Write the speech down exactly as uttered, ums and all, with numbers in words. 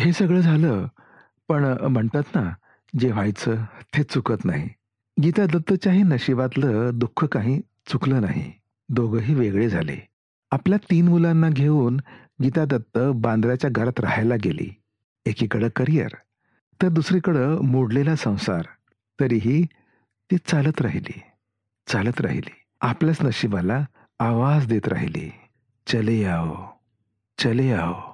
हे सगळं झालं, पण अ, म्हणतात ना, जे व्हायचं ते चुकत नाही. गीता दत्तच्याही नशिबातलं दुःख काही चुकलं नाही. दोघंही वेगळे झाले. आपल्या तीन मुलांना घेऊन गीता दत्त बांद्र्याच्या घरात राहायला गेली. एकीकडं करिअर, तर दुसरीकडं मोडलेला संसार. तरीही ती चालत राहिली, चालत राहिली. आपल्याच नशिबाला आवाज देत राहिली. चले आओ, चले आओ.